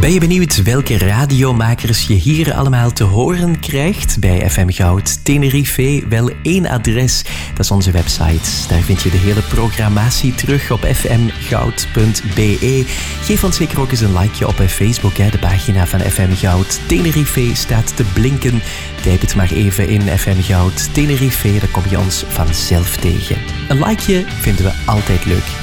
Ben je benieuwd welke radiomakers je hier allemaal te horen krijgt bij FM Goud Tenerife? Wel, één adres, dat is onze website. Daar vind je de hele programmatie terug op fmgoud.be. Geef ons zeker ook eens een likeje op Facebook. De pagina van FM Goud Tenerife staat te blinken. Typ het maar even in FM Goud Tenerife, dan kom je ons vanzelf tegen. Een likeje vinden we altijd leuk.